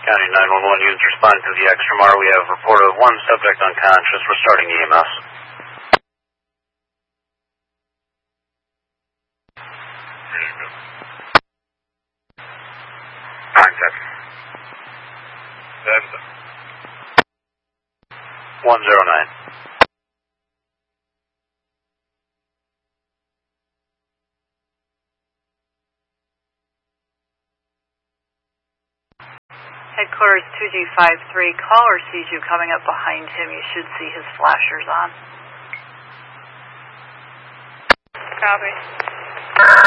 County 911 units responding to the XMR. We have a report of one subject unconscious. We're starting EMS. Contact. 109. Headquarters 2G53, caller sees you coming up behind him. You should see his flashers on. Copy.